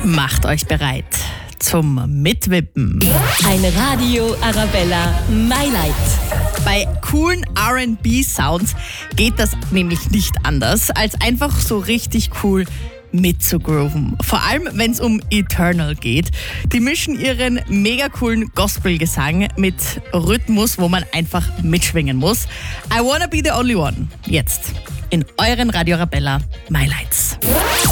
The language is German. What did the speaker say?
Macht euch bereit zum Mitwippen. Ein Radio Arabella My Bei coolen R&B-Sounds geht das nämlich nicht anders, als einfach so richtig cool mitzugrooven. Vor allem, wenn es um Eternal geht. Die mischen ihren mega coolen Gospelgesang mit Rhythmus, wo man einfach mitschwingen muss. I wanna be the only one. Jetzt in euren Radio Arabella My Lights.